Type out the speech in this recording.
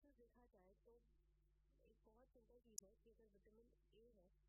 चीज़ देखा जाए तो एक बहुत सिंपल चीज़ है कि अगर विटामिन ए है